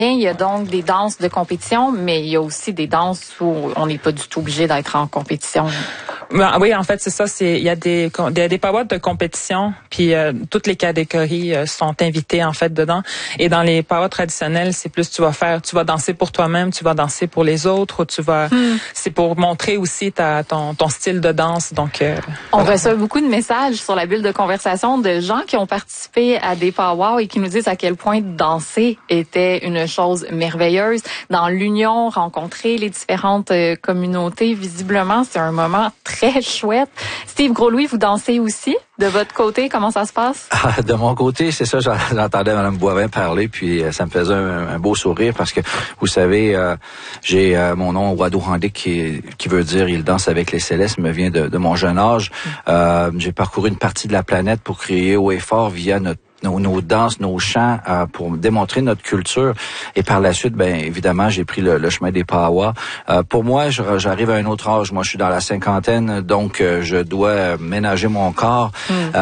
Il y a donc des danses de compétition, mais il y a aussi des danses où on n'est pas du tout obligé d'être en compétition. Oui, en fait, c'est ça. Il y a des powwows de compétition, puis toutes les catégories sont invitées en fait dedans. Et dans les powwows traditionnels, c'est plus tu vas danser pour toi-même, tu vas danser pour les autres, c'est pour montrer aussi ton style de danse. Donc, on reçoit beaucoup de messages sur la bulle de conversation de gens qui ont participé à des powwows et qui nous disent à quel point danser était une chose merveilleuse. Dans l'union, rencontrer les différentes communautés, visiblement, c'est un moment très chouette. Steve Groslouis, vous dansez aussi? De votre côté, comment ça se passe? De mon côté, c'est ça, j'entendais Mme Boivin parler, puis ça me faisait un beau sourire parce que, vous savez, j'ai mon nom Wado Handik qui veut dire « Il danse avec les célestes », me vient de mon jeune âge. J'ai parcouru une partie de la planète pour créer haut et fort via nos danses, nos chants, pour démontrer notre culture. Et par la suite, bien évidemment, j'ai pris le chemin des powwows. Pour moi, j'arrive à un autre âge. Moi, je suis dans la cinquantaine, donc je dois ménager mon corps.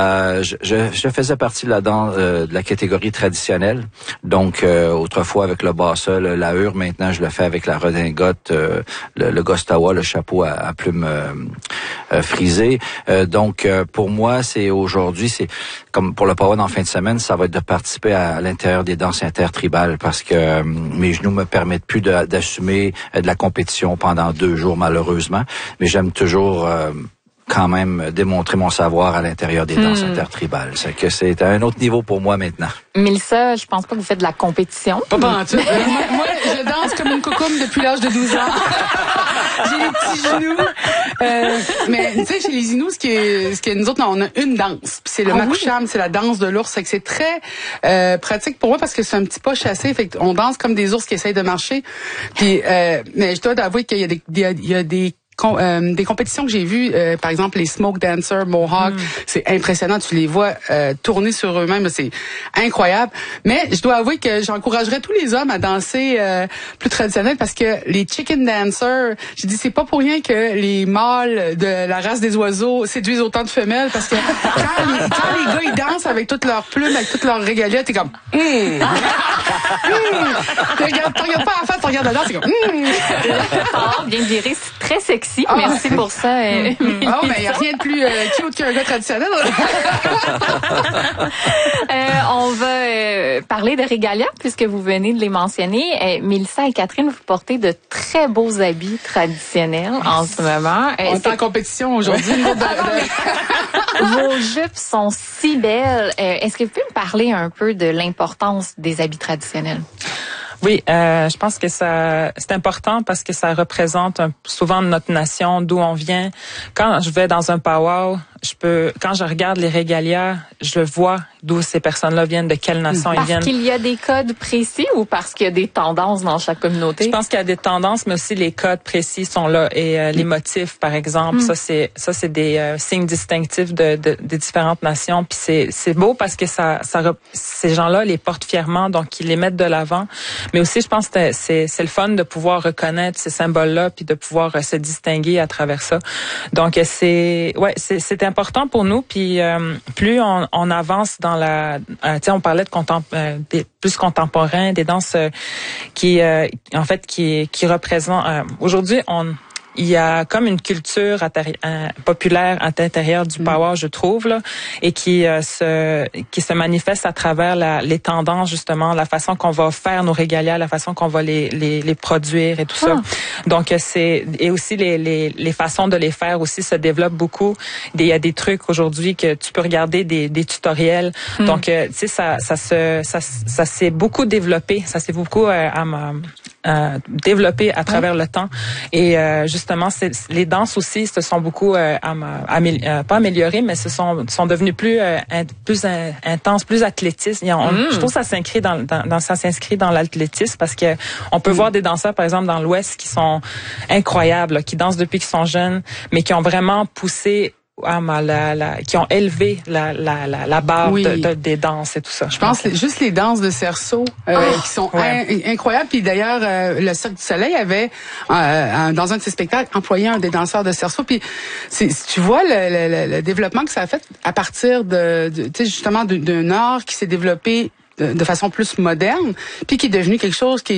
Je faisais partie de la catégorie traditionnelle. Donc, autrefois avec le basset, la hure, maintenant je le fais avec la redingote, le gostawa, le chapeau à plumes frisées. Donc, pour moi, c'est comme pour le powwow en fin de semaine, ça va être de participer à l'intérieur des danses intertribales parce que mes genoux me permettent plus d'assumer de la compétition pendant 2 jours, malheureusement. Mais j'aime toujours quand même démontrer mon savoir à l'intérieur des danses intertribales. C'est que c'est à un autre niveau pour moi maintenant. Mélissa, je pense pas que vous faites de la compétition. Pas pantoute. Moi, je danse comme une cocoum depuis l'âge de 12 ans. J'ai les petits genoux. Mais tu sais, chez les Inuits, ce qui est nous autres, on a une danse. Puis c'est le makusham, c'est la danse de l'ours. Fait que c'est très pratique pour moi parce que c'est un petit pas chassé. Fait qu'on danse comme des ours qui essayent de marcher. Puis, mais je dois avouer qu'il y a des compétitions que j'ai vues, par exemple les smoke dancers, Mohawk, c'est impressionnant, tu les vois tourner sur eux-mêmes, c'est incroyable. Mais je dois avouer que j'encouragerais tous les hommes à danser plus traditionnel parce que les chicken dancers, j'ai dit c'est pas pour rien que les mâles de la race des oiseaux séduisent autant de femelles parce que quand les gars ils dansent avec toutes leurs plumes, avec toutes leurs régalias, t'es comme Tu regardes pas la face, tu regardes la danse, c'est comme bien viré, c'est très sexy. Merci pour ça. Mais il n'y a rien de plus cute qu'un gars traditionnel. On va parler de régalia, puisque vous venez de les mentionner. Mélissa et Catherine, vous portez de très beaux habits traditionnels en ce moment. On est en compétition aujourd'hui. Vos jupes sont si belles. Est-ce que vous pouvez me parler un peu de l'importance des habits traditionnels? Oui, je pense que c'est important parce que ça représente souvent notre nation, d'où on vient. Quand je vais dans un powwow, quand je regarde les régalias, je vois d'où ces personnes-là viennent, de quelle nation ils viennent. Parce qu'il y a des codes précis ou parce qu'il y a des tendances dans chaque communauté? Je pense qu'il y a des tendances, mais aussi les codes précis sont là. Et les motifs, par exemple, ça c'est des signes distinctifs des différentes nations. Puis c'est beau parce que ces gens-là les portent fièrement, donc ils les mettent de l'avant. Mais aussi, je pense que c'est le fun de pouvoir reconnaître ces symboles-là puis de pouvoir se distinguer à travers ça. Donc c'est important pour nous. Puis plus on avance dans on parlait de des plus contemporains, des danses qui représentent. Aujourd'hui, il y a comme une culture populaire à l'intérieur du powwow, je trouve, là, et qui se manifeste à travers les tendances, justement, la façon qu'on va faire nos régalias, la façon qu'on va les produire et tout ça. Donc et aussi les façons de les faire aussi se développent beaucoup. Il y a des trucs aujourd'hui que tu peux regarder des tutoriels. Donc tu sais ça s'est beaucoup développé, ça s'est beaucoup développé à travers le temps. Et justement, les danses aussi se sont beaucoup pas améliorées, mais sont devenues plus intenses, plus athlétistes. Je trouve que ça s'inscrit dans l'athlétisme parce que on peut voir des danseurs, par exemple, dans l'Ouest qui sont incroyables, là, qui dansent depuis qu'ils sont jeunes, mais qui ont vraiment poussé qui ont élevé la barre des danses et tout ça. Je pense juste les danses de cerceau qui sont incroyables. Puis d'ailleurs, le Cirque du Soleil avait, dans un de ses spectacles, employé un des danseurs de cerceau. Puis tu vois le développement que ça a fait à partir de justement d'un art qui s'est développé de façon plus moderne, puis qui est devenu quelque chose qui est